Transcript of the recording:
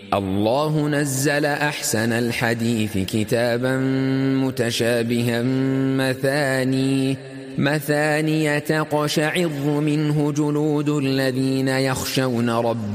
الله نزل أحسن الحديث كتابا متشابها مثاني تقشعر منه جلود الذين يخشون ربهم